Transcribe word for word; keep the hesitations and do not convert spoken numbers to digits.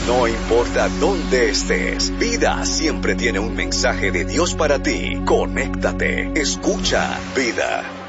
No importa dónde estés, Vida siempre tiene un mensaje de Dios para ti. Conéctate, escucha Vida.